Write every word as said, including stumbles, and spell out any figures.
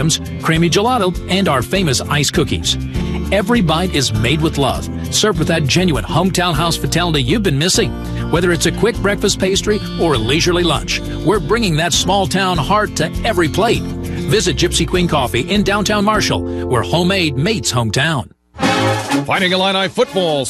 items, creamy gelato, and our famous ice cookies. Every bite is made with love, served with that genuine hometown hospitality you've been missing. Whether it's a quick breakfast pastry or a leisurely lunch, we're bringing that small-town heart to every plate. Visit Gypsy Queen Coffee in downtown Marshall, where homemade meets hometown. Fighting Illini football